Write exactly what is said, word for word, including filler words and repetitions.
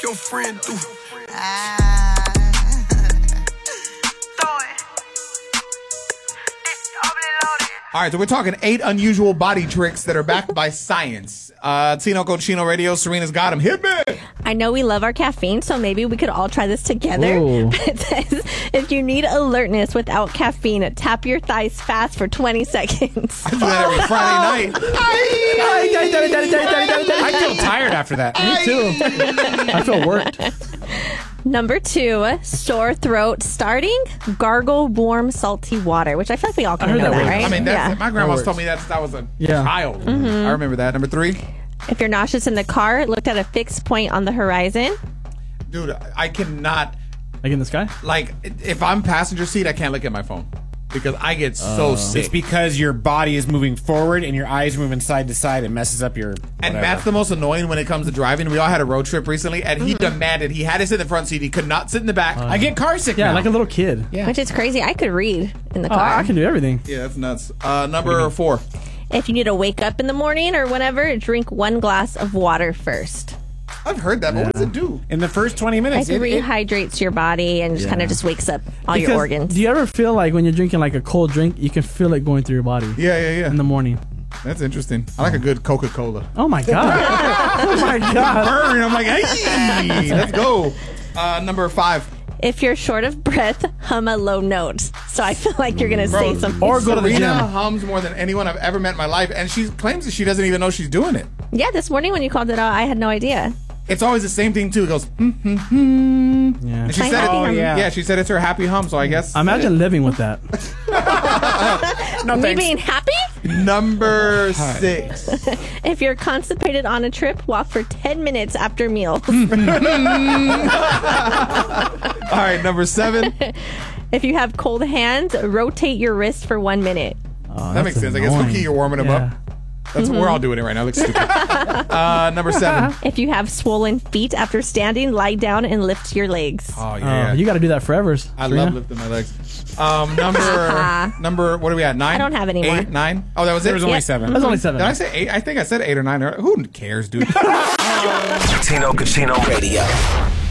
Your friend do. Ah. All right, so we're talking eight unusual body tricks that are backed by science. Uh, Tino Cochino Radio, Serena's got him. Hit me! I know we love our caffeine, so maybe we could all try this together. Ooh. It says, if you need alertness without caffeine, tap your thighs fast for twenty seconds. I do that every Friday night. I feel tired after that. Me too. I feel worked. Number two, sore throat starting, gargle warm salty water, which I feel like we all kind of heard know that that, works. right? I mean, that's, yeah. my grandma's That told me that since I was a Yeah. child. I remember that. Number three. If you're nauseous in the car, look at a fixed point on the horizon. Dude, I cannot, Like in the sky? like, if I'm passenger seat, I can't look at my phone because I get so It's sick. because your body is moving forward and your eyes are moving side to side. It messes up your. And whatever. Matt's the most annoying when it comes to driving. We all had a road trip recently, and he demanded he had to sit in the front seat. He could not sit in the back. I get car sick Yeah, now. like a little kid. Yeah. Which is crazy. I could read in the Oh, car. I can do everything. yeah, that's nuts. Uh, number four. If you need to wake up in the morning or whenever, drink one glass of water first. I've heard that, but what does it do? In the first twenty It minutes, it, it, rehydrates your body and just kind Yeah. of just wakes up all your Because organs. Do you ever feel like when you're drinking like a cold drink, you can feel it going through your body Yeah, yeah, yeah. in the morning? That's interesting. I like a good Coca-Cola. Oh my god! Oh my god! Burn. I'm like, hey, let's go. Uh, number five. If you're short of breath, hum a low note. So I feel like you're going to say something. Or go to the Serena gym. hums more than anyone I've ever met in my life, and she claims that she doesn't even know she's doing it. Yeah, this morning when you called it out, I had no idea. It's always the same thing too. It goes, hmm, hmm, hmm. Yeah. And she My said, happy it, hum. yeah. yeah, she said it's her happy hum. So I guess Imagine living with that. no Me thanks. being happy? number six. If you're constipated on a trip, walk for ten minutes after meals. All right, number seven. If you have cold hands, rotate your wrist for one minute. Oh, That makes sense. I guess Cookie, you're warming them up. That's we're all doing it right now. Looks stupid. uh, number seven. If you have swollen feet after standing, lie down and lift your legs. Oh Oh, yeah, you got to do that forever. I Serena. love lifting my legs. Um, number number. What are we at? Nine. I don't have any more. Eight, nine. Oh, that was it. There was only Yep. seven. That's only seven. Did I say eight? I think I said eight or nine. Who cares, dude? Tino Cochino Radio.